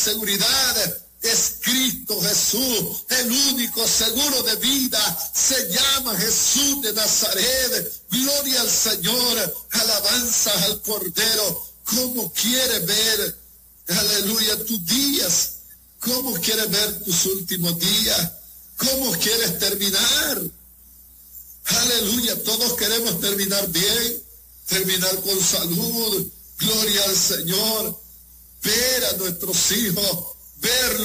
seguridad es Cristo Jesús, el único seguro de vida se llama Jesús de Nazaret. Gloria al Señor, alabanzas al Cordero. ¿Cómo quiere ver, aleluya, tus días? ¿Cómo quieres ver tus últimos días? ¿Cómo quieres terminar? Aleluya, todos queremos terminar bien, terminar con salud. Gloria al Señor. Ver a nuestros hijos, verlos